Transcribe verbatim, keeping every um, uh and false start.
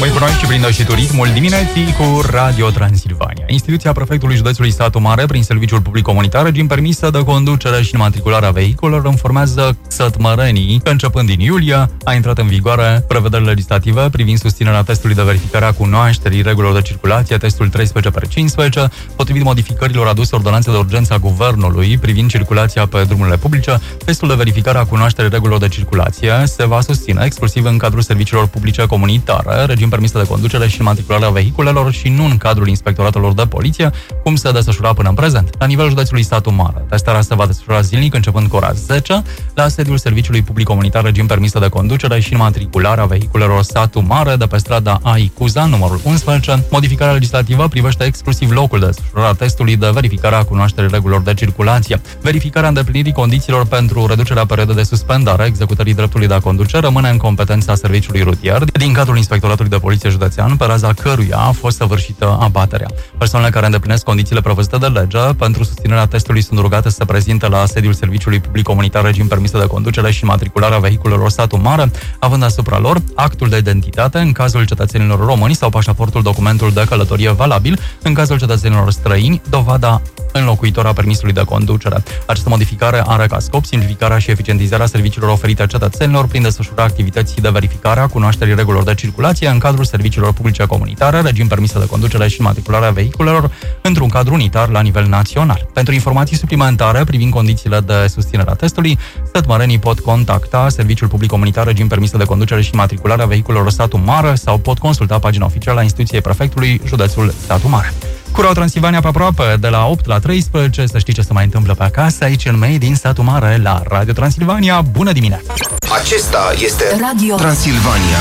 Rămâi cu noi și prindă și tu ritmul dimineții cu Radio Transilvania. Instituția prefectului județului Satu Mare, prin serviciul public comunitar, regim permisă de conducere și înmatricularea vehiculelor, informează sătmărenii că începând din iulie a intrat în vigoare prevederi legislative privind susținerea testului de verificare a cunoașterii regulilor de circulație, testul treisprezece pe cincisprezece, potrivit modificărilor aduse ordonanței de urgență a Guvernului privind circulația pe drumurile publice. Testul de verificare a cunoașterii regulilor de circulație se va susține exclusiv în cadrul serviciilor publice comunitare, regim permis de conducere și înmatricularea vehiculelor și nu în cadrul inspectoratelor de poliție, cum se desfășura până în prezent. La nivelul județului Satu Mare, testarea se va desfășura zilnic începând cu ora zece la sediul serviciului public comunitar, regim permis de conducere și înmatricularea vehiculelor Satu Mare de pe strada A I Cuza, numărul unsprezece. Modificarea legislativă privește exclusiv locul de desfășurare a testului de verificare a cunoașterii regulilor de circulație. Verificarea îndeplinirii condițiilor pentru reducerea perioadei de suspendare a executării dreptului de a conduce rămâne în competența serviciului rutier din cadrul Inspectoratului de Poliție Județean, pe raza căruia a fost săvârșită abaterea. Persoanele care îndeplinesc condițiile prevăzute de lege pentru susținerea testului sunt rugate să se prezinte la sediul serviciului public comunitar, regim permis de conducere și matricularea vehiculelor Satu Mare, având asupra lor actul de identitate în cazul cetățenilor români sau pașaportul, documentul de călătorie valabil în cazul cetățenilor străini, dovada înlocuitor a permisului de conducere. Această modificare are ca scop simplificarea și eficientizarea serviciilor oferite cetățenilor prin desfășurarea activității de verificare a cunoașterii regulilor de circulație în cadrul serviciilor publice comunitare, regim permise de conducere și matricularea vehiculelor într-un cadru unitar la nivel național. Pentru informații suplimentare privind condițiile de susținere a testului, sătmărenii pot contacta serviciul public comunitar, regim permise de conducere și matricularea vehiculelor Satu Mare sau pot consulta pagina oficială a instituției prefectului județul Satu Mare. Cu Radio Transilvania pe aproape, de la opt la treisprezece, să știi ce se mai întâmplă pe acasă, aici în Made din Satu Mare, la Radio Transilvania. Bună dimineața! Acesta este Radio Transilvania.